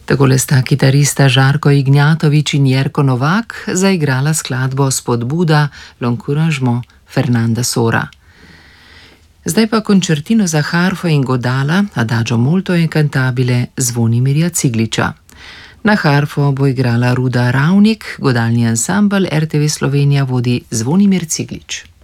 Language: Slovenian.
Takole sta kitarista Žarko Ignjatovič in Jerko Novak zaigrala skladbo Spodbuda L'encouragement Fernanda Sora. Zdaj pa končertino za harfo in godala Adagio molto incantabile Zvonimirja Cigliča. Na harfo bo igrala Ruda Ravnik, godalni ansambel RTV Slovenija vodi Zvonimir Ciglič.